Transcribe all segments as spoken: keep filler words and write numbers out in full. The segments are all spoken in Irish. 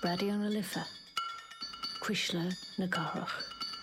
Radio na Lifa. Quisle na Garach.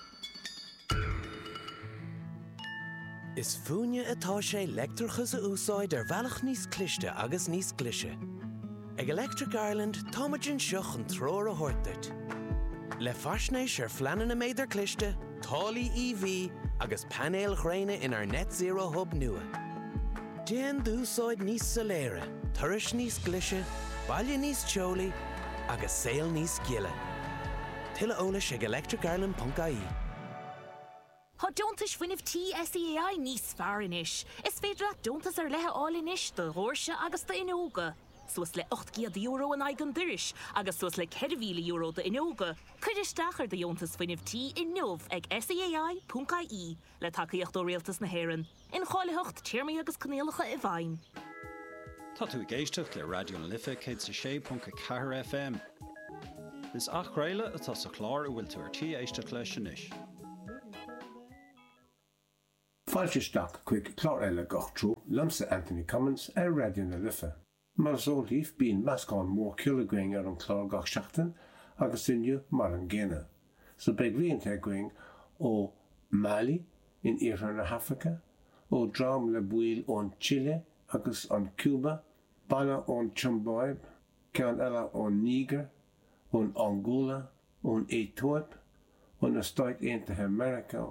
Is fúne atá sé leictreachas a úsáid ar bhealach níos cliste agus níos clise. Ag Electric Ireland táimeann seach an tróir a thuirteart. Le faisnéis ar fleanan na méidir cliste, tálaí E V agus panéal ghréine in our net zero hub nua. Déan dúsáid níos soléire, turais níos clise, baile níos teolaí agus saol níos giile. Tuile eolais ag electric ireland dot I E. Tá dúntas fuineh T S E A I níos fearr inis. Is féidir leat dúntas ar lethe áil inis do Rórse agus do inóga. Suas le ocht gcéad euro an aigean duris, agus suas le ceithre mhíle euro do inóga. Cuid isteachar de dúntas fuineh T in nómh ag S E A I dot I E le tacaíocht ó réaltas na hÉireann. In cháileacht tíirmí agus cnéalacha i bhain. Tá tú géisteach le Radio na Lifa cé sé punt ceathair F M. Is ach réile atá sa chlár a bhfuil tú ar tí éisteach leis inis. Fáilteteach chuig chlár eile gach trú lumsa Anthony Cummins ar Radio na Lifa. Mar sóiltíh bíonn meascán mór ciúlagóing ar an chlár gach seachtain agus inniu mar an ggéine. So beidh rianta going ó Mali in Iarthar na Hafrica, ó drám le buil ón Chile agus an Cuba, baile ón Chumboib, ceann eile ón Níger, ón Angola, ón Étóip, ón na Stáit Aontaithe America,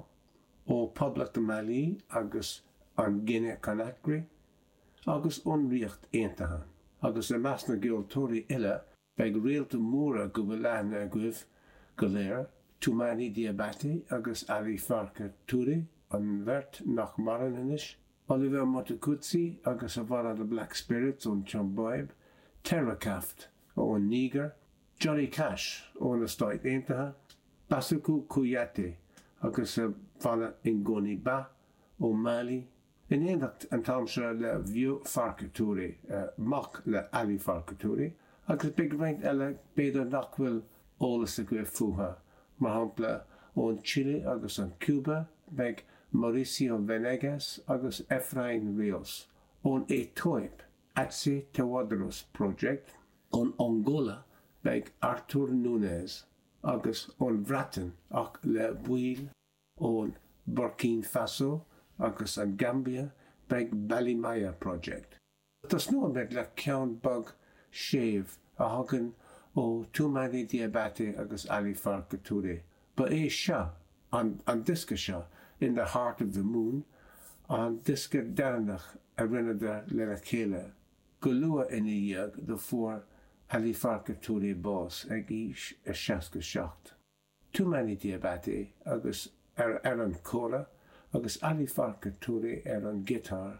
ó Poblacht de Mali agus an Guinea Conakry, agus ón Ríocht Aontaithe. Agus le meas na geoltóirí eile beidh réalta móra go bhfuil leithne a gcuibh go léir, Toumani Diabaté agus Ali Farka Touré an bheirt nach maran inis, Oliver Motukutsi agus a bhara the Black Spirits ón Chumboib, Terracaft ón Níger, Johnny Cash ón na Stáit Aontaithe, Basuku Kouyaté agus a bhara Ngoni Ba ó Mali. In éanacht an táimse le bhío Farka Touré, uh, mach le Ali Farka Touré, agus beidh roinnt eile beidir nach bhfuil ólas a gcuibh fuatha, mar shampla ón Chile agus an Cuba, beidh Mauricio Venegas agus Efrain Rios, ón Étóip, Atse Tawadros Project, ón Angola, beidh Artur Núñez, agus ón Bhreatain ach le buil ón Burkina Faso, agus an Gambia beidh Balimaya Project. Tás nó beidh le ceann bag séimh a hagann ó Toumani Diabaté agus Ali Farka Touré. Ba é seo, an, an disca seo, In the Heart of the Moon, an disca dearnach a rinneadar le le chéile. Go lua ina dhéag do fuair Ali Farka Touré bás ag ís a seasca seacht. Toumani Diabaté agus ar, ar an cóla, agus Ali Farka Touré ar an guitar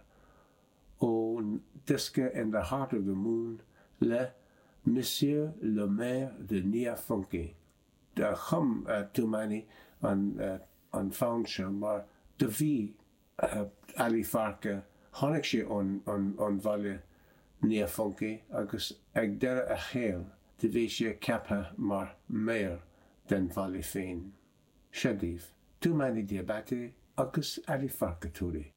ón disca In the Heart of the Moon le Monsieur le Maire de Nia Funky. De chum uh, Toumani an, uh, an fáinse mar de bhí uh, Ali Farka tháinig sé ón an bhaile Nia Funky agus ag deire a chéal de bhí sé ceaptha mar mayor den bhaile féin. Siadíomh, Toumani Diabaté agus Ali Farka Touré.